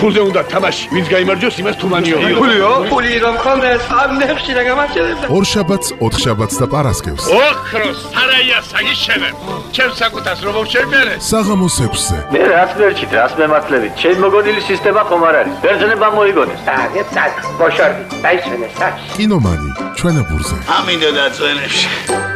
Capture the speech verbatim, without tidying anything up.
ფულზე უნდა თამაში. ვინც გაიმარჯვოს, იმას თუმანიო. ფულიო? ფული რომ კონდეს, ამნებში რა გამარჯვებდა. ორშაბათს, ოთხშაბათს და პარასკევს. ოქროს სარაია საგიშენებ. ჩემს საკუთას რომ შევბერე. საღამოს ექვსზე. მე რას მერჩით, რას მემართლებით? ჩემი მოგონილი სისტემა ხომ არ არის. ბერძნება მოიგონეს. აგეთ სად, ბოშორდი, დაისვენე სად. კინომანი, ჩვენებურზე. ამინდა და წვენებში.